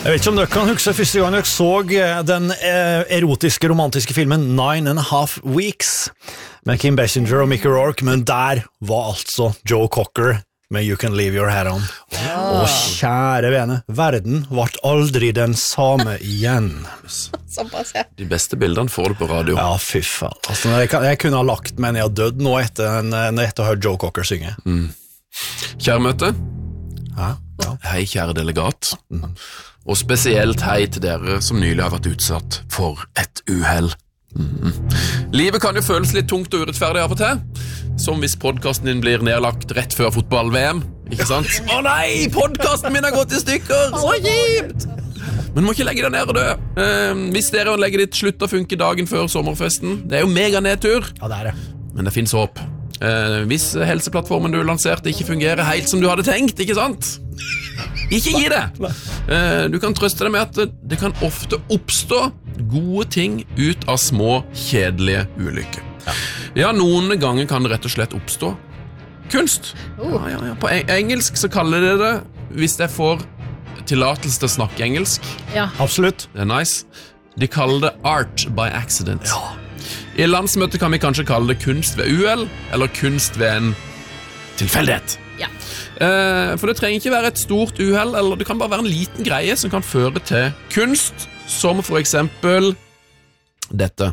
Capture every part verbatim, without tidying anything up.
Jeg vet ikke om dere kan huske første gang dere så den erotiske, romantiske filmen Nine and a Half Weeks med Kim Basinger og Mickey Rourke, men der var altså Joe Cocker med You Can Leave Your Head On. Oh. Og kjære vene, verden ble aldri den samme igjen. Såpass, ja. De beste bildene får du på radio. Ja, fy faen. Altså, jeg, jeg kunne ha lagt meg ned og dødd nå etter, etter å ha hørt Joe Cocker synge. Mm. Kjære møte. Ja, ja. Hei, kjære delegat. Mm. Og spesielt hei til dere som nylig har vært utsatt for et uhell. Mm. Livet kan jo føles litt tungt og urettferdig av og til, som hvis podcasten din blir nedlagt rett før fotball-V M, ikke sant? Å nei, podcasten min har gått i stykker, så kjipt! Men må ikke legge deg ned og dø. eh, Hvis dere legger ditt slutt å funke dagen før sommerfesten, det er jo mega nedtur. Ja, det er det. Men det finnes håp. eh, Hvis helseplattformen du lanserte ikke fungerer helt som du hadde tenkt, ikke sant? Ikke gi det. eh, Du kan trøste deg med at det, det kan ofte oppstå gode ting ut av små, kjedelige ulykker. Ja. Ja, noen ganger kan det rett og slett oppstå kunst. Oh. Ja, ja, ja. På engelsk så kaller de det, hvis jeg får tillatelse til å snakke engelsk. Ja. Absolutt. Det er nice. De kaller det art by accident. Ja. I landsmøtet kan vi kanskje kalle det kunst ved uhell, eller kunst ved en tilfeldighet. Ja. Eh, for det trenger ikke være et stort uhell, eller det kan bare være en liten greie som kan føre til kunst, som for eksempel dette.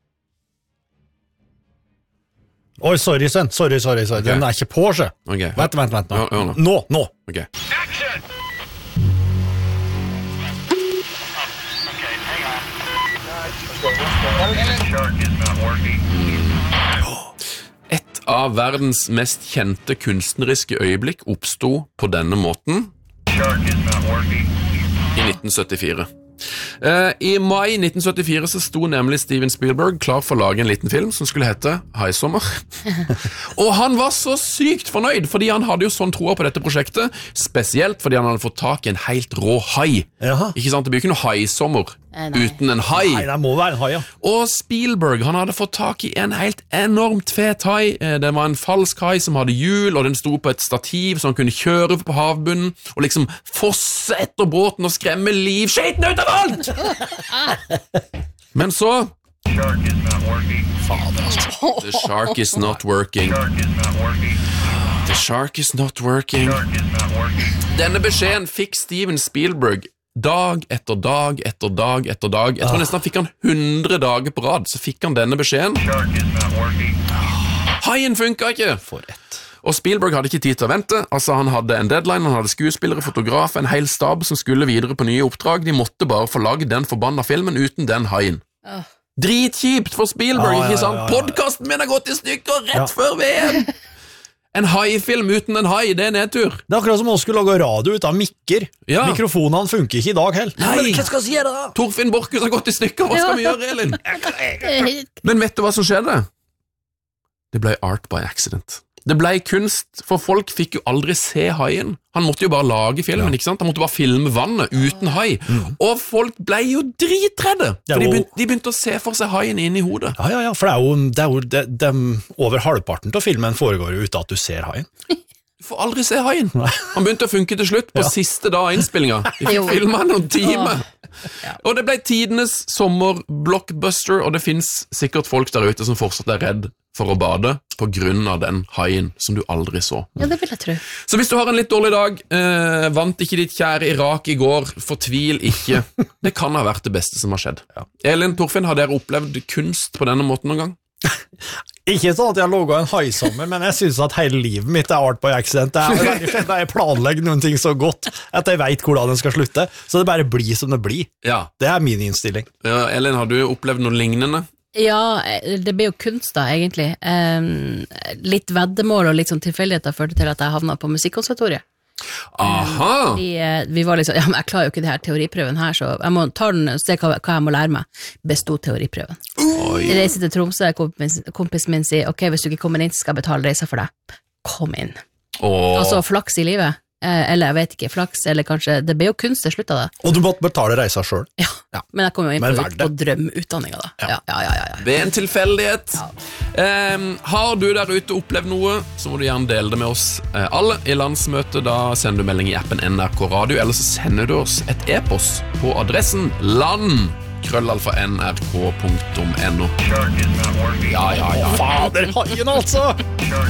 Oi, sorry, Sven. Sorry, sorry, sorry. Okay. Den er ikke på, sjø. Okay. Vent, vent, vent. Nå, Ja, ja, nå. nå. nå. Ok. Action! Okay, hang on. Shark is not working. Et av verdens mest kjente kunstneriske øyeblikk oppstod på denne måten Shark is not working. i nitten syttifire. Eh, I mai nitten syttifire så sto nemlig Steven Spielberg klar for å lage en liten film som skulle hete High Summer. Og han var så sykt fornøyd, fordi han hadde jo sånn troa på dette prosjektet, spesielt fordi han hadde fått tak i en helt rå hai. Jaha. Ikke sant, det blir ikke noe hai-sommer Eh, nei. uten en hai. Nei, det må være en hai, ja. Og Spielberg, han hadde fått tak i en helt enormt fet hai. Eh, Det var en falsk hai som hadde hjul, og den sto på et stativ så han kunne kjøre på havbunnen og liksom fosse etter båten og skremme livskiten ut av alt! Men så Shark is not working. The shark is not working. Shark is not working. The shark is not working. Shark is not working. Denne beskjeden fikk Steven Spielberg dag etter dag etter dag etter dag. Jeg tror nesten han fikk han hundre dager på rad, så fikk han denne beskjeden. Shark is not working. Haien funka ikke! For ett. Og Spielberg hadde ikke tid til å vente. Altså Han hadde en deadline, han hadde skuespillere, fotograf, en hel stab som skulle videre på nye oppdrag. De måtte bare få lagd den forbanna filmen uten den haien. Åh. Dritkjipt for Spielberg, Ja, ja, ikke sant? ja, ja, ja. Podcasten min har gått i stykker rett Ja. før V M! En haifilm uten en hai, det er nedtur. Det er akkurat som å skulle lage radio ut av mikker. Ja. Mikrofonene funker ikke i dag heller. Nei. Men hva skal jeg si det da? Torfinn Borchhus har gått i stykker, hva skal vi gjøre, Elin? Eh, Men vet du hva som skjedde? Det ble art by accident. Det ble kunst, for folk fikk jo aldri se haien. Han måtte jo bare lage filmen, ikke sant? Han måtte bare filme vannet uten hai. Og folk ble jo dritredde, Det er for de jo- begynte, de begynte å se for seg haien inn i hodet. Ja, ja, ja, for det er jo, det er jo det, det, over halvparten av filmen foregår jo uten at du ser haien. Du får aldri se haien. Han begynte å funke til slutt på Ja. siste dag av innspillinga. De Jo. fikk filmet noen timer. Og det ble tidenes sommer-blockbuster, og det finnes sikkert folk der ute som fortsatt er redd for å bade på grunn av den haien som du aldri så. Ja, det vil jeg tro. Så hvis du har en litt dårlig dag, eh, vant ikke ditt kjære Irak i går, fortvil ikke. Det kan ha vært det beste som har skjedd. Elin, Torfinn, har dere opplevd kunst på denne måten noen gang? Ikke sånn at jeg har logget en haisommer, men jeg synes at hele livet mitt er art by accident. Det er veldig sjelden jeg planlegger noen ting så godt at jeg vet hvordan den skal slutte, så det bare blir som det blir. Ja. Det er min innstilling. ja. Elin, har du opplevd noe lignende? Ja, det blir jo kunst da, egentlig. Um, litt veddemål og litt sånn tilfeldigheter førte til at jeg havnet på musikkonservatoriet. Aha! Vi, eh, vi var liksom, ja, men jeg klarer jo ikke det her teoriprøven her, så jeg må ta den og se hva, hva jeg må lære meg. Bestod teoriprøven. Oi. Jeg reiser til Tromsø, kompisen, kompisen min sier, ok, hvis du ikke kommer inn, så skal jeg betale reisa for deg. Kom inn. Åh. Altså, flaks i livet. eh, eller jeg vet ikke, flaks, eller kanskje, det ble jo kunst til slutt av det. Og du måtte betale reisa selv. Ja, Ja. men jeg kom jo inn Men på, verdt på det. drømmeutdanninga da. Ja, ja, ja, ja, ja. Ved en tilfeldighet. Em, har du der ute opplevd noe, så må du gjerne dele det med oss eh, alle i landsmøtet. Da sender du melding i appen N R K Radio, eller så sender du oss et e-post på adressen land krøllalfa nrk punktum no. Shark is not working. Ja, ja, ja. Fader, haien altså! Shark